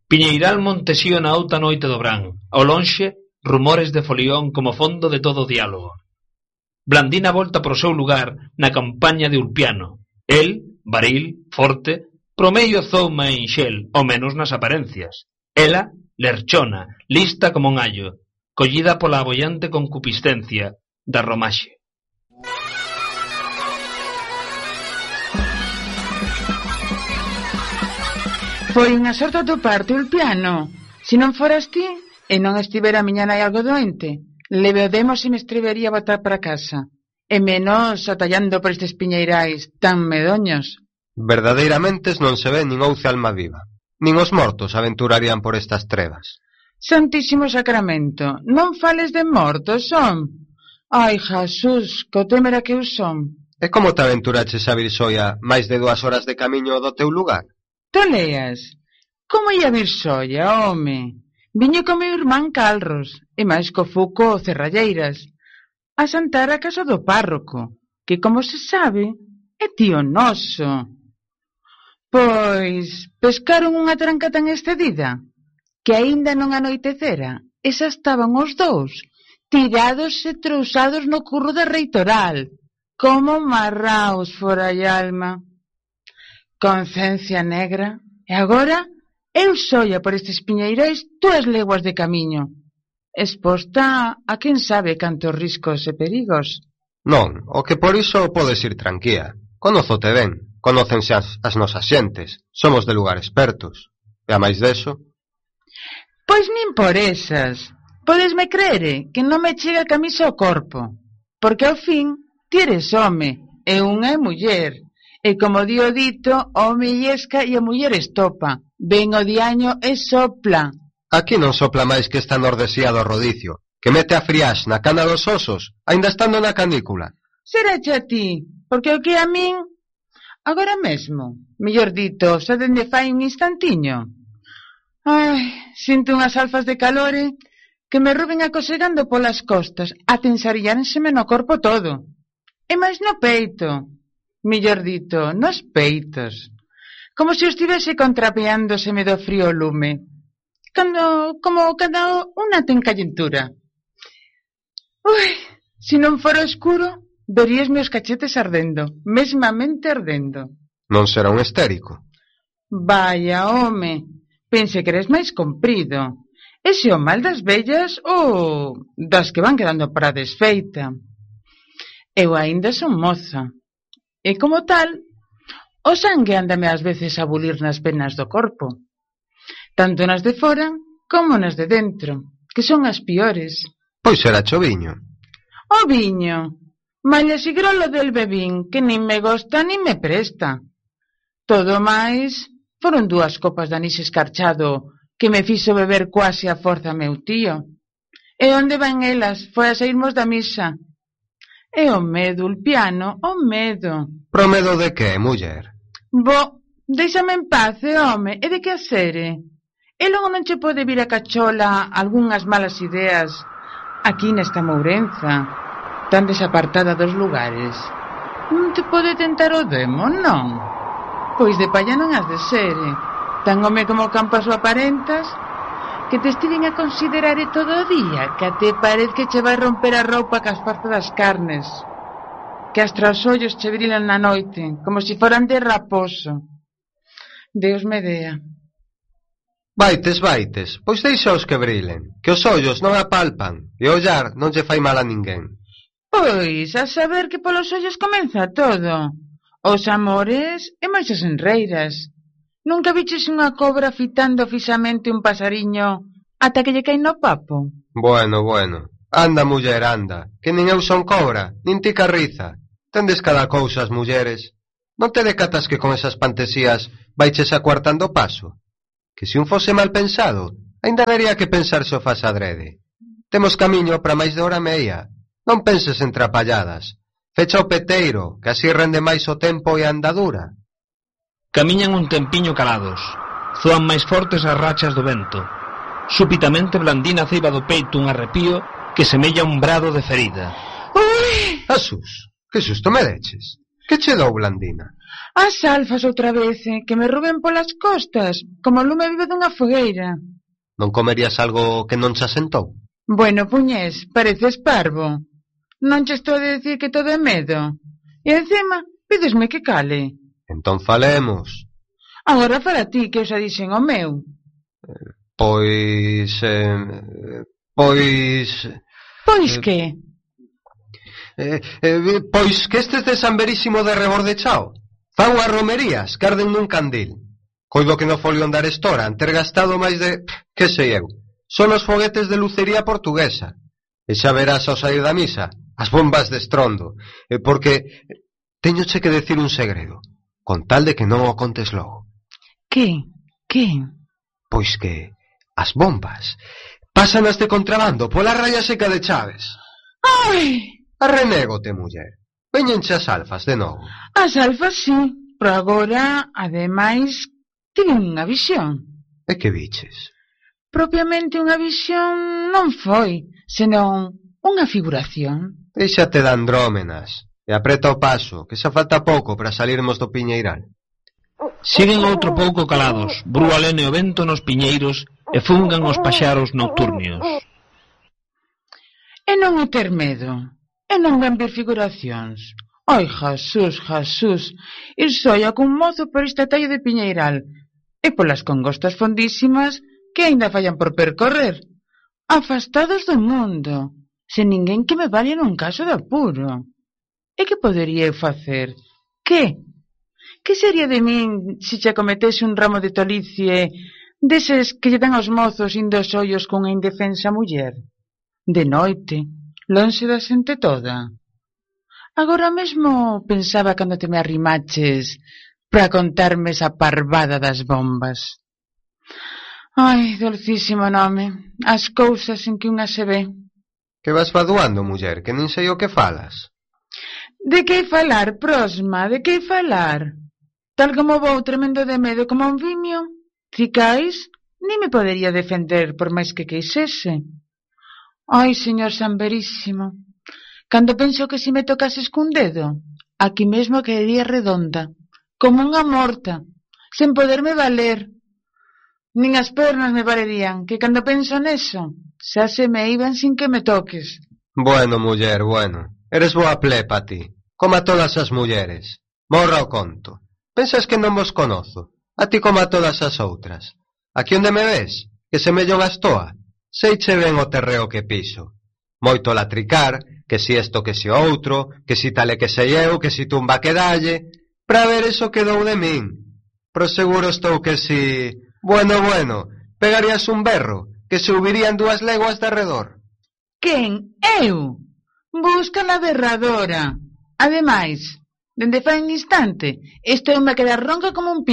Piñeiral Montesío na outa noite do brán, ao lonxe, rumores de folión como fondo de todo diálogo. Blandina volta pro seu lugar na campaña de Ulpiano. El, varil, forte, promedio zouma e inxel, ao menos nas aparencias. Ela, lerchona, lista como un allo, collida pola abollante concupiscencia da romaxe. Foi unha sorte atoparte, Ulpiano. Se non foras ti, e non estivera a miña nai algo doente, leve o demo se me estrevería a botar para casa. E menos atallando por estes piñeirais tan medoños. Verdadeiramente non se ve nin ouce alma viva. Nin os mortos aventurarían por estas trevas. Santísimo Sacramento, non fales de mortos, son. Ai, Jesús, co temera que eu son. E como te aventuraches a vir soia máis de 2 horas de camiño do teu lugar? Toleas, como ia vir soia, home? Viño co meu irmán Calros, e máis co Fuco Cerralleiras, a santar a casa do párroco, que, como se sabe, é tío noso. Pois, pescaron unha tranca tan excedida, que aínda non anoitecera, e xa estaban os dous, tirados e trousados no curro da reitoral, como marraos fora a alma. Concencia negra, e agora eu soia por estes piñeirais 2 leguas de camiño, exposta a quen sabe cantos riscos e perigos. Non, o que por iso podes ir tranquila. Conózote ben, conócense as nosas xentes, somos de lugar expertos. E a máis deso... Pois nin por esas. Podesme creere que non me chega a camisa ao corpo, porque ao fin ti eres home, e unha é muller. E como di o dito, o home iesca e a muller estopa. Ven o diaño e sopla. Aquí non sopla máis que esta nordesía do rodicio, que mete a friax na cana dos osos, aínda estando na canícula. Serache a ti, porque o que a min... Agora mesmo, mellor dito, xa dende fai un instantiño. Ai, sinto unhas alfas de calore que me ruben acosegando polas costas, atensaríanseme no corpo todo. E máis no peito, mellor dito, nos peitos, como se estivese contrapeándoseme do frío lume, como cando unha ten calentura. Ui, se non fora escuro, verías meus cachetes ardendo, mesmamente ardendo. Non será un histérico. Vaya, home, pense que eres máis comprido. Ese o mal das vellas ou das que van quedando para desfeita. Eu aínda son moza, e como tal, o sangue ándame ás veces a bulir nas venas do corpo, tanto nas de fora como nas de dentro, que son as piores. Pois será cho viño. O viño, mallas e grolo del bebín, que nin me gosta nin me presta. Todo máis foron 2 copas de anís escarchado que me fixo beber quase a forza meu tío. E onde van elas? Foi a sairmos da misa. E o medo, Ulpiano, o medo. Pro medo de que, muller? Bo, déixame en paz, home, e de que a sere? E logo non che pode vir a cachola algunhas malas ideas aquí nesta Mourenza, tan desapartada dos lugares. Non te pode tentar o demo, non? Pois de palla non has de sere. Tan home como campas o aparentas, que te estiven a considerar todo o día, que até parece que che vai romper a roupa cas partes das carnes, que astra os ollos che brilan na noite, como se foran de raposo. Deus me dea. Vaites, pois deixaos que brilen, que os ollos non apalpan, e o ollar non lle fai mal a ninguén. Pois, a saber que polos ollos comeza todo. Os amores e máis as enreiras. Nunca viches unha cobra fitando fixamente un pasariño ata que lle cae no papo? Bueno, anda, muller, anda, que nin eu son cobra, nin ti carriza. Tendes cada cousa as mulleres. Non te decatas que con esas pantesías vaiches acuartando o paso? Que se un fose mal pensado, aínda vería que pensar se o faz adrede. Temos camiño para máis de 1 hora e media. Non penses en trapalladas. Fecha o peteiro, que así rende máis o tempo e a andadura. Camiñan un tempiño calados. Zoan máis fortes as rachas do vento. Súbitamente Blandina ceiba do peito un arrepío que semella un brado de ferida. Ui! Jesús, que susto me deches? Que che dou, Blandina? As alfas outra vez, que me ruben polas costas, como o lume vivo dunha fogueira. Non comerías algo que non che asentou? Bueno, puñés, pareces parvo. Non che estou a decir que todo é medo. E encima, pídesme que cale. Entón falemos. Agora fala ti, que eu xa dixen o meu. Pois Que? Pois que estes de San Verísimo de Rebordechao fan unhas romerías que arden nun candil. Coido que no folión da Arestora han ter gastado máis de, que sei eu, son os foguetes de lucería portuguesa. E xa verás ao sair da misa as bombas de estrondo, porque teñoche que decir un segredo, con tal de que non o contes logo. Que? Pois que as bombas pásanas de contrabando pola raya seca de Chaves. Ai! Arrenégote, muller. Veñenche as alfas de novo. As alfas sí, pero agora, ademais, tive unha visión. E que viches? Propiamente unha visión non foi, senón unha figuración. Déixate de andrómenas e apreta o paso, que xa falta pouco para salirmos do piñeiral. Siguen outro pouco calados, brúa lene o vento nos piñeiros e fungan os paxaros nocturnios. E non o ter medo, e non ven ver figuracións. Ai, Jasús, ir soia cun mozo por este tallo de piñeiral, e polas congostas fondísimas que aínda fallan por percorrer, afastados do mundo, sen ninguén que me valha nun caso de apuro. E que podería eu facer? Que? Que sería de min se che cometese un ramo de tolicie deses que lle dan aos mozos indo os ollos cunha indefensa muller? De noite, lonxe da xente toda. Agora mesmo pensaba cando te me arrimaches para contarme esa parvada das bombas. Ai, dulcísimo nome, as cousas en que unha se ve. Que vas faduando, muller, que nin sei o que falas. De que falar, prosma, de que falar? Tal como vou tremendo de medo como un vimio, cicais, ni me podería defender por máis que queixese. Ai, señor San Verísimo, cando penso que si me tocases cun dedo, aquí mesmo quedaría redonda, como unha morta, sen poderme valer. Nin as pernas me valerían, que cando penso neso, xa se me iban sin que me toques. Bueno, muller, bueno, eres boa plepa ti, como a todas as mulleres. Morra o conto. Pensas que non vos conozo, a ti como a todas as outras. Aquí onde me ves, que semello unha estoa, seiche ben o terreo que piso. Moito latricar, que si esto, que si outro, que si tal e que sei eu, que si tumba que dalle, pra ver eso que dou de min. Pro seguro estou que si... Bueno, pegarías un berro, que se subirían 2 leguas de arredor. Quen? Eu? Busca na berradora. Ademais, dende fai un instante, estou me a quedar ronca como un